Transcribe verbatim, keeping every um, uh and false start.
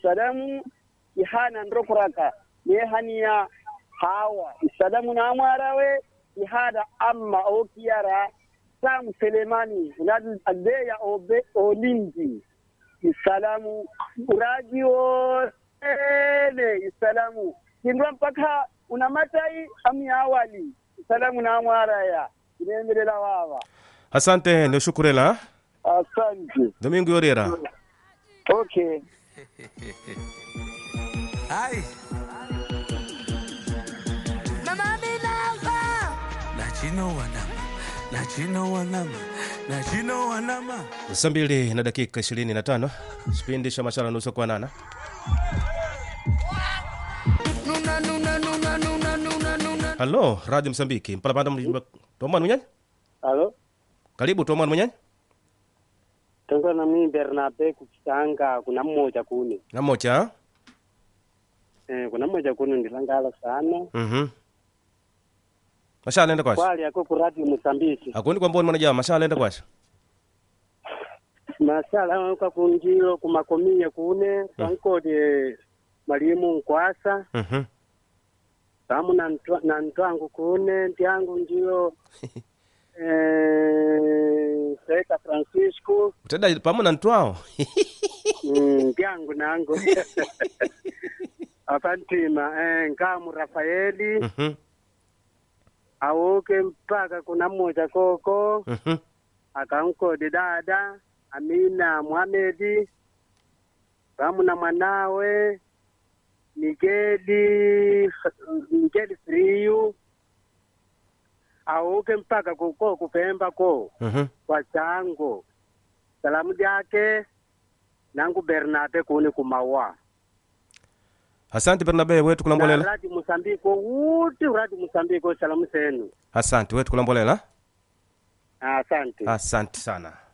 salamu ihana ndokuraka yehania hawa salamu na amwarawe ihada amma okiyara Sam Selemani unadu adeya obe olinzi salamu radio ele salamu kindwa mpaka una matai ami awali salamu na amwaraya inemelela wawa. Asante no shukurela. Asante Domingo Yorera. Okay. Ai. Mama minamba. Na chino wanama. Na chino wanama. Na chino wanama. Saa mbili na dakika ishirini na tano. Kipindi cha Mashala nusu kwa nana. Nuna nuna nuna nuna nuna nuna. Halo, Radio Msambiki. Mpalapanda mjimba. Tomani mwenye? Halo. Karibu Tomani mwenye? Tangu na mimi Bernabe kukitanga kuna mmoja kuni. Na moja? Eh kuna mmoja kuni ndilangala sana. Mhm. Mashala enda kwashi? Kwali yako ku Radio Msambiki. Akundi kwa mboni mwana Mashala enda kwashi? Mashala kwa kunjiro kumakomia kune sankode Mwalimu Nkwasa. Mhm. Samu na ntwa, na ntwangu kune ndiangu njiro eh Seka Francisco. Utenda pamoja na ntwao. Mm ndiangu nangu. Apantima eh Ngamu Rafaeli. Mhm. Awoke mpaka kuna mmoja koko. Mhm. Akankode dada Amina Mohamedi. Samu na mwanawe Migeli Migeli Friyu auke mpaka kuko kupemba ko Mhm. kwa chango salamu yake nangu Bernabe kuni kumawa. Asante Bernabe wetu kulambolela. Radio Msambiko uti Radio Msambiko salamu zenu. Asante wetu kulambolela. Asante. Asante sana.